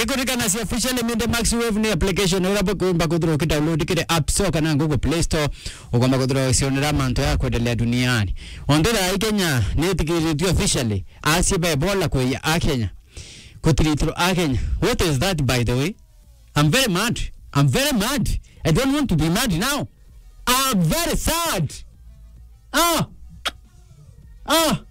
Ngikutikana si officially Minde Max Wave ni application urapo kumba kudro download kile app store kana Google Play Store ukwamba kudro sionera manto ya kuendelea duniani. Ondera Kenya ni tikiri officially asibe bola kwa ya Kenya. Kutritro Kenya. What is that by the way? I'm very mad. I don't want to be mad now. I'm very sad.